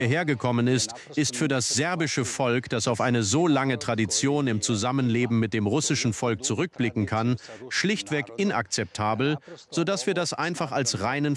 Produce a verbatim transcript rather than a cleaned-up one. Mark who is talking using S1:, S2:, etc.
S1: hergekommen ist, ist für das serbische Volk, das auf eine so lange Tradition im Zusammenleben mit dem russischen Volk zurückblicken kann, schlichtweg inakzeptabel, sodass wir das einfach als reinen